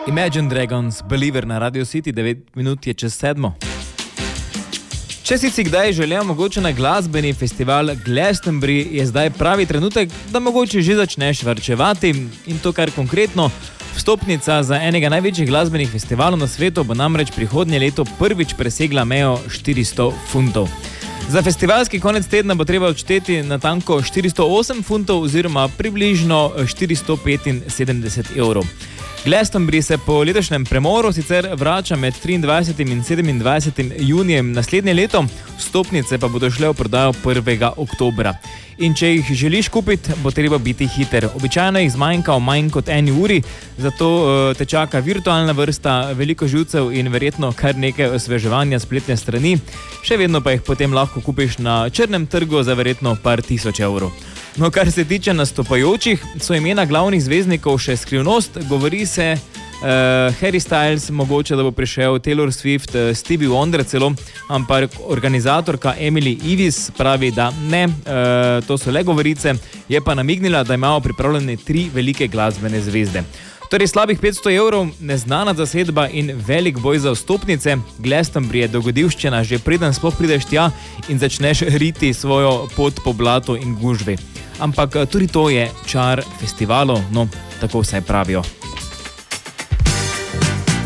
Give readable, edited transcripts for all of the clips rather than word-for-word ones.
Imagine Dragons, Believer na Radio City, 9 minut je čez 7. Če si kdaj želel mogoče na glasbeni festival Glastonbury, je zdaj pravi trenutek, da mogoče že začneš varčevati in to kar konkretno. Vstopnica za enega največjih glasbenih festivalov na svetu bo namreč prihodnje leto prvič presegla mejo 400 funtov. Za festivalski konec tedna bo treba odšteti natanko 408 funtov oziroma približno 475 evrov. Glastonbury se po letošnjem premoru sicer vrača med 23. in 27. junijem naslednje leto, vstopnice pa bodo šle v prodajo 1. oktobra. In če jih želiš kupiti, bo treba biti hiter. Običajno jih zmanjka v manj kot 1 uri, zato te čaka virtualna vrsta, veliko živcev in verjetno kar nekaj osveževanja spletne strani. Še vedno pa jih potem lahko kupiš na črnem trgu za verjetno par tisoč evrov. No, kar se tiče nastopajočih, so imena glavnih zvezdnikov še skrivnost. Govori se Harry Styles, mogoče da bo prišel, Taylor Swift, Stevie Wonder celo, ampak organizatorka Emily Evis pravi, da ne, to so le govorice, je pa namignila, da imajo pripravljene 3 velike glasbene zvezde. Torej slabih 500 evrov, neznana zasedba in velik boj za vstopnice. Glastonbury je dogodivščina, že preden sploh prideš tja in začneš riti svojo pot po blatu in gužvi. Ampak tudi to je čar festivalov, no, tako vsaj pravijo.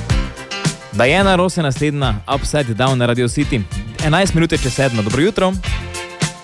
Diana Ross je naslednja, Upside Down na Radio City. 11 minut čez 7. Dobro jutro.